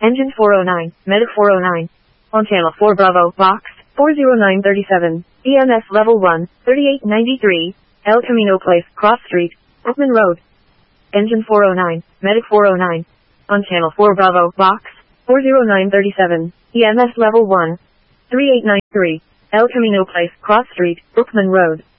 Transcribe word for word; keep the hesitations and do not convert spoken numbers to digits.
Engine four oh nine, Medic four oh nine. On channel four Bravo, Box, four oh nine thirty-seven, E M S Level one, thirty-eight ninety-three, El Camino Place, Cross Street, Oakman Road. Engine four oh nine, Medic four oh nine. On channel four Bravo, Box, four oh nine thirty-seven, E M S Level one, thirty-eight ninety-three, El Camino Place, Cross Street, Oakman Road.